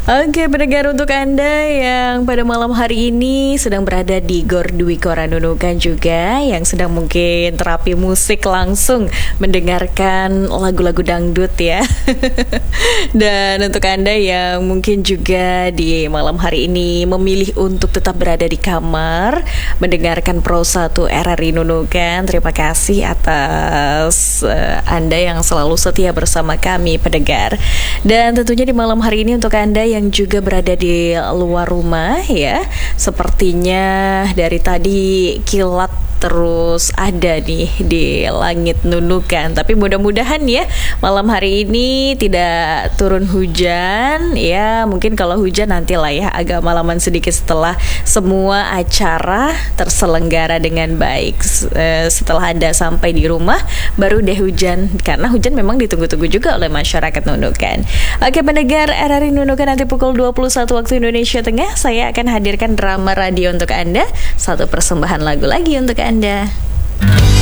Oke, pendengar, untuk Anda yang pada malam hari ini sedang berada di Gor Dwi Kora Nunukan juga, yang sedang mungkin terapi musik langsung mendengarkan lagu-lagu dangdut ya. Dan untuk Anda yang mungkin juga di malam hari ini memilih untuk tetap berada di kamar mendengarkan Pro 1 RRI Nunukan, terima kasih atas Anda yang selalu setia bersama kami pendengar. Dan tentunya di malam hari ini untuk Anda yang juga berada di luar rumah ya, sepertinya dari tadi kilat terus ada nih di langit Nunukan. Tapi mudah-mudahan ya malam hari ini tidak turun hujan ya. Mungkin kalau hujan nantilah ya, agak malaman sedikit setelah semua acara terselenggara dengan baik. Setelah Anda sampai di rumah baru deh hujan, karena hujan memang ditunggu-tunggu juga oleh masyarakat Nunukan. Oke pendengar RRI Nunukan, nanti pukul 21 waktu Indonesia Tengah saya akan hadirkan drama radio untuk Anda, satu persembahan lagu lagi untuk Anda.